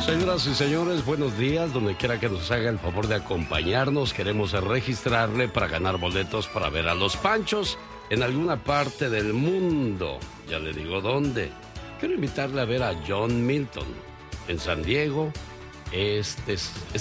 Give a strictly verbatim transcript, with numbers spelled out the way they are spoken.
Señoras y señores, buenos días. Donde quiera que nos haga el favor de acompañarnos, queremos registrarle para ganar boletos para ver a los Panchos en alguna parte del mundo. Ya le digo dónde. Quiero invitarle a ver a John Milton en San Diego este, este